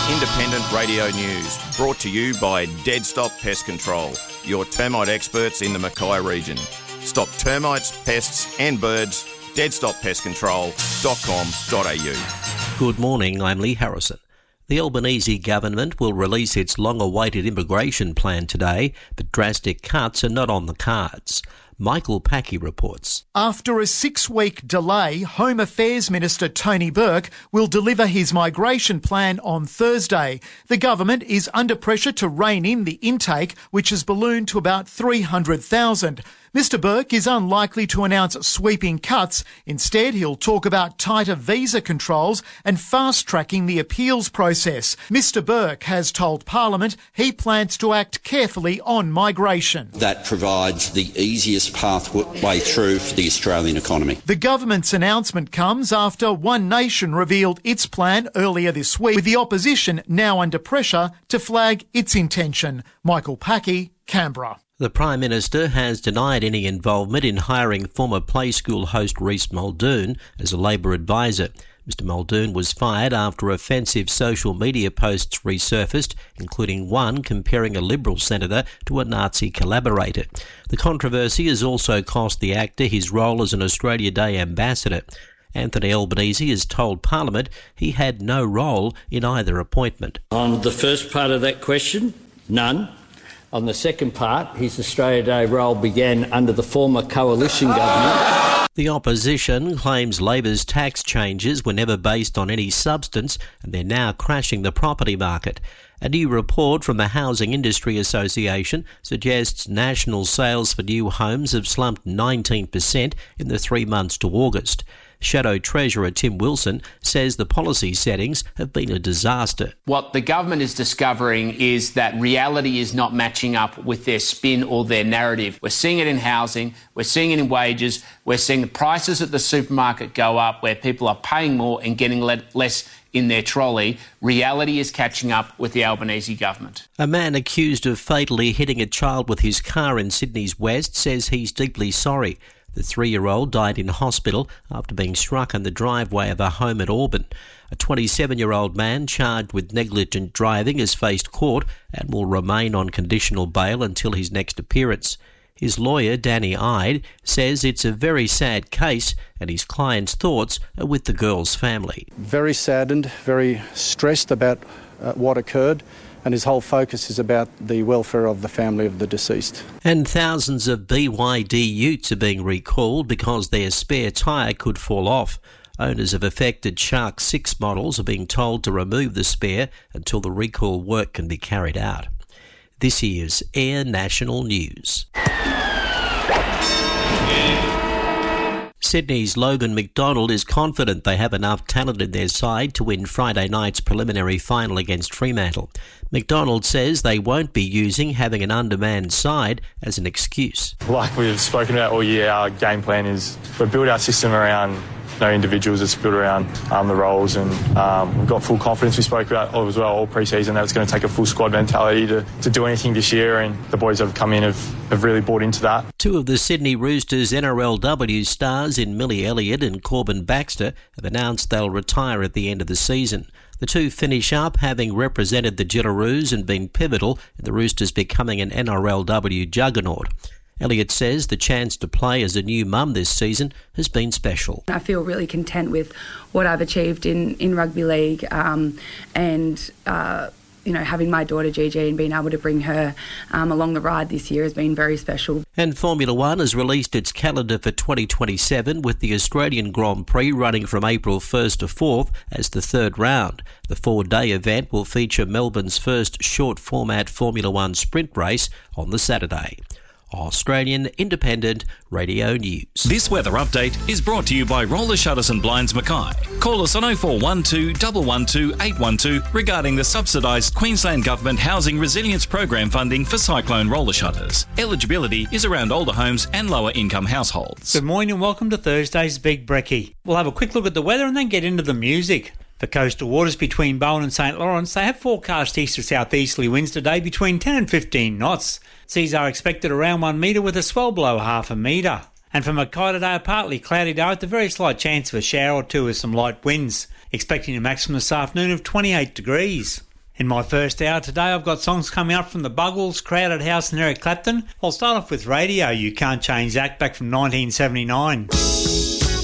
Independent Radio News, brought to you by Dead Stop Pest Control, your termite experts in the Mackay region. Stop termites, pests and birds. deadstoppestcontrol.com.au. Good morning, I'm Lee Harrison. The Albanese government will release its long-awaited immigration plan today, but drastic cuts are not on the cards. Michael Packey reports. After a 6-week delay, Home Affairs Minister Tony Burke will deliver his migration plan on Thursday. The government is under pressure to rein in the intake, which has ballooned to about 300,000. Mr Burke is unlikely to announce sweeping cuts. Instead, he'll talk about tighter visa controls and fast-tracking the appeals process. Mr Burke has told Parliament he plans to act carefully on migration. That provides the easiest pathway through for the Australian economy. The government's announcement comes after One Nation revealed its plan earlier this week, with the opposition now under pressure to flag its intention. Michael Packey, Canberra. The Prime Minister has denied any involvement in hiring former Play School host Rhys Muldoon as a Labor advisor. Mr Muldoon was fired after offensive social media posts resurfaced, including one comparing a Liberal senator to a Nazi collaborator. The controversy has also cost the actor his role as an Australia Day ambassador. Anthony Albanese has told Parliament he had no role in either appointment. On the first part of that question, none. On the second part, his Australia Day role began under the former coalition government. The opposition claims Labor's tax changes were never based on any substance and they're now crashing the property market. A new report from the Housing Industry Association suggests national sales for new homes have slumped 19% in the 3 months to August. Shadow Treasurer Tim Wilson says the policy settings have been a disaster. What the government is discovering is that reality is not matching up with their spin or their narrative. We're seeing it in housing, we're seeing it in wages, we're seeing the prices at the supermarket go up where people are paying more and getting less in their trolley. Reality is catching up with the Albanese government. A man accused of fatally hitting a child with his car in Sydney's West says he's deeply sorry. The 3-year-old died in hospital after being struck in the driveway of a home at Auburn. A 27-year-old man charged with negligent driving has faced court and will remain on conditional bail until his next appearance. His lawyer, Danny Ide, says it's a very sad case and his client's thoughts are with the girl's family. Very saddened, very stressed about what occurred. And his whole focus is about the welfare of the family of the deceased. And thousands of BYD utes are being recalled because their spare tyre could fall off. Owners of affected Shark 6 models are being told to remove the spare until the recall work can be carried out. This is Air National News. Sydney's Logan McDonald is confident they have enough talent in their side to win Friday night's preliminary final against Fremantle. McDonald says they won't be using having an undermanned side as an excuse. Like we've spoken about all year, our game plan is we build our system around individuals. It's built around the roles, and we've got full confidence. We spoke about as well all pre-season that it's going to take a full squad mentality to do anything this year, and the boys have come in have really bought into that. Two of the Sydney Roosters NRLW stars in Millie Elliott and Corbin Baxter have announced they'll retire at the end of the season. The two finish up having represented the Jillaroos and been pivotal in the Roosters becoming an NRLW juggernaut. Elliott says the chance to play as a new mum this season has been special. I feel really content with what I've achieved in rugby league and having my daughter Gigi and being able to bring her along the ride this year has been very special. And Formula One has released its calendar for 2027 with the Australian Grand Prix running from April 1st to 4th as the third round. The 4-day event will feature Melbourne's first short format Formula One sprint race on the Saturday. Australian Independent Radio News. This weather update is brought to you by Roller Shutters and Blinds Mackay. Call us on 0412 112 812 regarding the subsidised Queensland Government Housing Resilience Program funding for cyclone roller shutters. Eligibility is around older homes and lower income households. Good morning and welcome to Thursday's Big Brekkie. We'll have a quick look at the weather and then get into the music. For coastal waters between Bowen and St Lawrence, they have forecast east to southeasterly winds today between 10 and 15 knots. Seas are expected around 1 metre with a swell below half a metre. And for Mackay today, a partly cloudy day with a very slight chance of a shower or two with some light winds. Expecting a maximum this afternoon of 28 degrees. In my first hour today, I've got songs coming up from the Buggles, Crowded House and Eric Clapton. I'll start off with Radio, You Can't Change That, back from 1979.